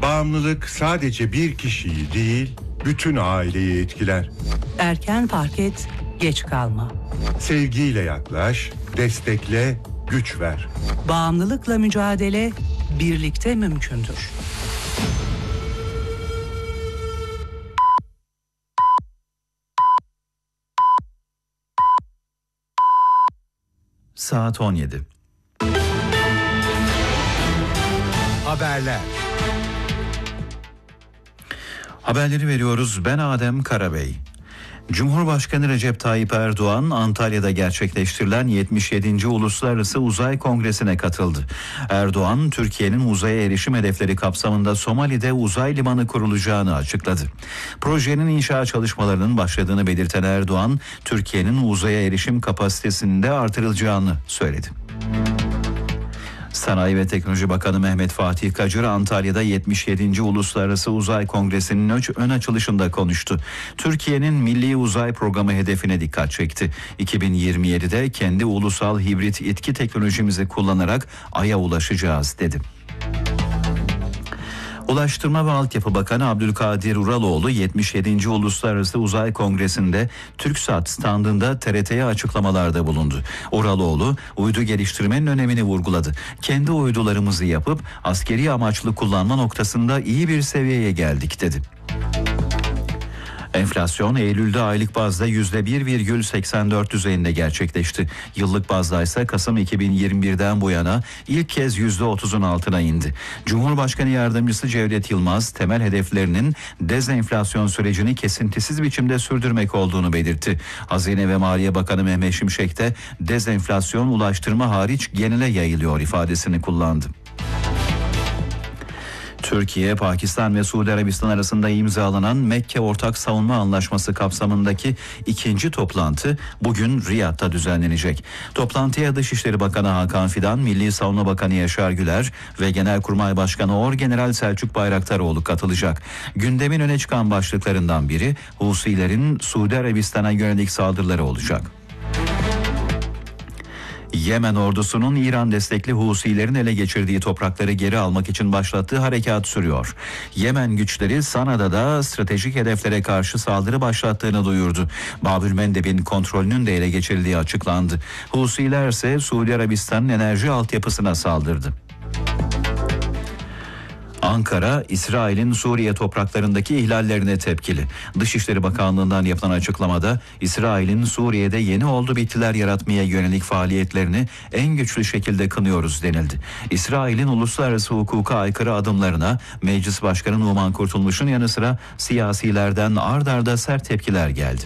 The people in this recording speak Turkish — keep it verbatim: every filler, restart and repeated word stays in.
Bağımlılık sadece bir kişiyi değil, bütün aileyi etkiler. Erken fark et, geç kalma. Sevgiyle yaklaş, destekle, güç ver. Bağımlılıkla mücadele birlikte mümkündür. Saat on yedi. Haberler. Haberleri veriyoruz. Ben Adem Karabey. Cumhurbaşkanı Recep Tayyip Erdoğan Antalya'da gerçekleştirilen yetmiş yedinci Uluslararası Uzay Kongresi'ne katıldı. Erdoğan, Türkiye'nin uzaya erişim hedefleri kapsamında Somali'de uzay limanı kurulacağını açıkladı. Projenin inşa çalışmalarının başladığını belirten Erdoğan, Türkiye'nin uzaya erişim kapasitesinin de artırılacağını söyledi. Sanayi ve Teknoloji Bakanı Mehmet Fatih Kacır Antalya'da yetmiş yedinci Uluslararası Uzay Kongresi'nin ön açılışında konuştu. Türkiye'nin Milli Uzay Programı hedefine dikkat çekti. iki bin yirmi yedide kendi ulusal hibrit itki teknolojimizi kullanarak Ay'a ulaşacağız dedi. Ulaştırma ve Altyapı Bakanı Abdülkadir Uraloğlu yetmiş yedinci Uluslararası Uzay Kongresi'nde TürkSat standında T R T'ye açıklamalarda bulundu. Uraloğlu uydu geliştirmenin önemini vurguladı. Kendi uydularımızı yapıp askeri amaçlı kullanma noktasında iyi bir seviyeye geldik dedi. Enflasyon Eylül'de aylık bazda yüzde bir virgül seksen dört düzeyinde gerçekleşti. Yıllık bazda ise Kasım iki bin yirmi birden bu yana ilk kez yüzde otuzun altına indi. Cumhurbaşkanı Yardımcısı Cevdet Yılmaz temel hedeflerinin dezenflasyon sürecini kesintisiz biçimde sürdürmek olduğunu belirtti. Hazine ve Maliye Bakanı Mehmet Şimşek de dezenflasyon ulaştırma hariç genele yayılıyor ifadesini kullandı. Türkiye, Pakistan ve Suudi Arabistan arasında imzalanan Mekke Ortak Savunma Anlaşması kapsamındaki ikinci toplantı bugün Riyad'da düzenlenecek. Toplantıya Dışişleri Bakanı Hakan Fidan, Milli Savunma Bakanı Yaşar Güler ve Genelkurmay Başkanı Orgeneral Selçuk Bayraktaroğlu katılacak. Gündemin öne çıkan başlıklarından biri Husilerin Suudi Arabistan'a yönelik saldırıları olacak. Yemen ordusunun İran destekli Husilerin ele geçirdiği toprakları geri almak için başlattığı harekat sürüyor. Yemen güçleri Sana'da da stratejik hedeflere karşı saldırı başlattığını duyurdu. Babül Mendeb'in kontrolünün de ele geçirildiği açıklandı. Husiler ise Suudi Arabistan'ın enerji altyapısına saldırdı. Ankara, İsrail'in Suriye topraklarındaki ihlallerine tepkili. Dışişleri Bakanlığı'ndan yapılan açıklamada İsrail'in Suriye'de yeni oldu bittiler yaratmaya yönelik faaliyetlerini en güçlü şekilde kınıyoruz denildi. İsrail'in uluslararası hukuka aykırı adımlarına Meclis Başkanı Numan Kurtulmuş'un yanı sıra siyasilerden ard arda sert tepkiler geldi.